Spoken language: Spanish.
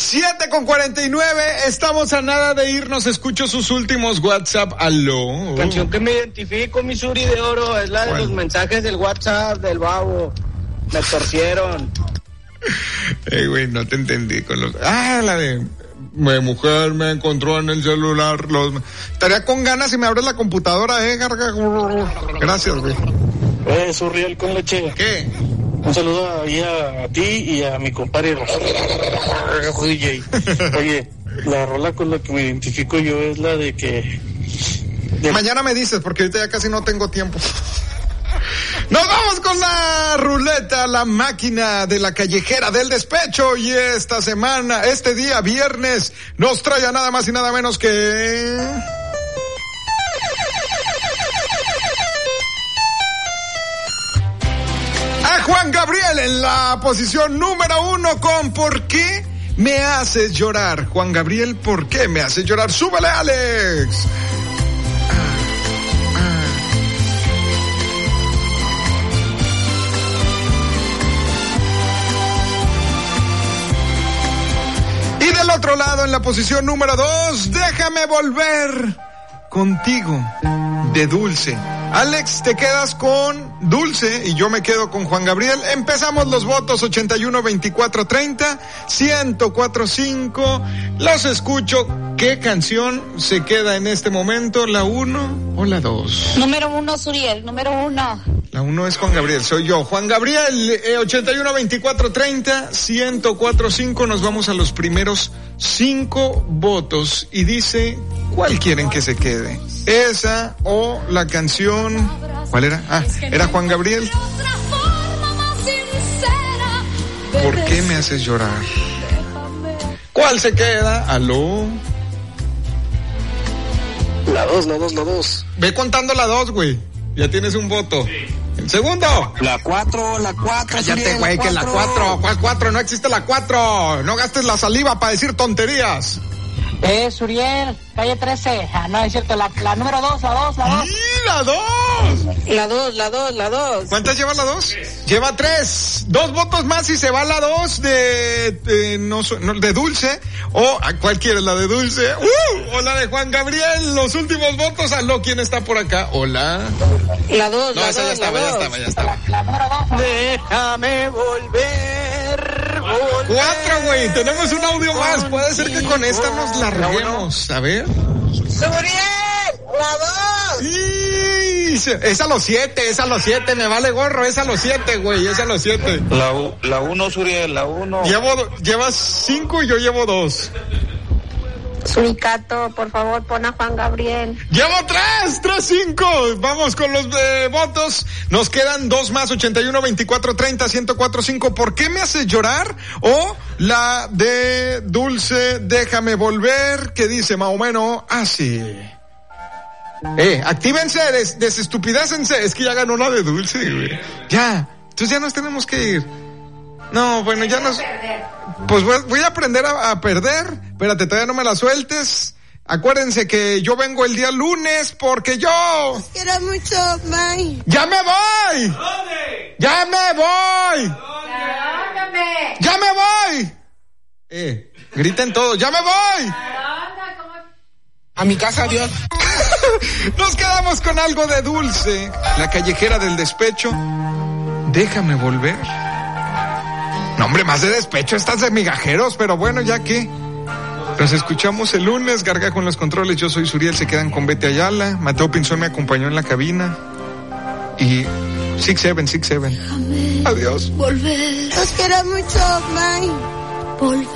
7:49, estamos a nada de irnos. Escucho sus últimos WhatsApp. Aló. Canción que me identifico, mi Suri de oro, es la de los mensajes del WhatsApp del babo. Me torcieron. Güey, no te entendí con los... la de... Mi mujer me encontró en el celular. Estaría con ganas si me abres la computadora, Garga. Gracias, güey. Surreal con leche. ¿Qué? Un saludo ahí a ti y a mi compadre DJ. Oye, la rola con la que me identifico yo es la de que... Mañana me dices, porque ahorita ya casi no tengo tiempo. Nos vamos con la ruleta, la máquina de la callejera del despecho, y esta semana, este día viernes, nos trae a nada más y nada menos que... a Juan Gabriel en la posición número 1 con ¿Por qué me haces llorar? Juan Gabriel, ¿por qué me haces llorar? ¡Súbele, Alex! Y del otro lado, en la posición número 2, Déjame volver contigo, de Dulce. Alex, te quedas con Dulce y yo me quedo con Juan Gabriel. Empezamos los votos 81-24-30, 104-5. Los escucho. ¿Qué canción se queda en este momento? ¿La 1 o la 2? Número 1, Suriel, número 1. La 1 es Juan Gabriel, soy yo. Juan Gabriel, 81-24-30, 104-5. Nos vamos a los primeros 5 votos y dice, ¿cuál quieren que se quede? ¿Esa o la canción? ¿Cuál era? Era Juan Gabriel. ¿Por qué me haces llorar? ¿Cuál se queda? ¿Aló? La 2. Ve contando la 2, güey. Ya tienes un voto. Sí. ¿El segundo? La 4. Cállate, güey, que la 4. ¿Cuál 4? No existe la 4. No gastes la saliva para decir tonterías. Suriel, calle 13. No, es cierto, la número 2, la 2. ¡Sí, la 2! La 2. ¿Cuántas lleva la 2? Lleva 3. 2 votos más y se va la 2 de Dulce. O, ¿cuál quieres? ¿La de Dulce? O la de Juan Gabriel. Los últimos votos. Aló, ¿quién está por acá? Hola. La 2, no, esa ya estaba. La número 2. Déjame volver. 4, güey. Tenemos un audio más. Puede ser que con esta nos larguemos. A ver. ¡Suriel! ¡La 2! Es a los 7, me vale gorro, es a los 7, güey, es a los 7. La 1, Suriel, la 1. Llevas 5 y yo llevo 2. Suricato, por favor, pon a Juan Gabriel. Llevo 3-5. Vamos con los votos. Nos quedan 2 más, 81-24-30, 104-5. ¿Por qué me haces llorar? O la de Dulce, Déjame volver, que dice más o menos así. Actívense, desestupidécense. Es que ya ganó la de Dulce, güey. Ya, entonces ya nos tenemos que ir. No, bueno, ya nos... Pues voy a aprender a perder. Espérate, todavía no me la sueltes. Acuérdense que yo vengo el día lunes porque yo... Los quiero mucho, bye. ¡Ya me voy! ¿Dónde? ¡Ya me voy! ¿Dónde? ¡Ya me voy! Griten todos, ¡ya me voy! A mi casa, adiós. Nos quedamos con algo de Dulce, la callejera del despecho. Déjame volver. No, hombre, más de despecho, estás de migajeros, pero bueno, ya que nos escuchamos el lunes. Garga con los controles, yo soy Suriel, se quedan con Bete Ayala. Mateo Pinzón me acompañó en la cabina. Y 6-7. Adiós. Volver. Los quiero mucho, bye. Volver.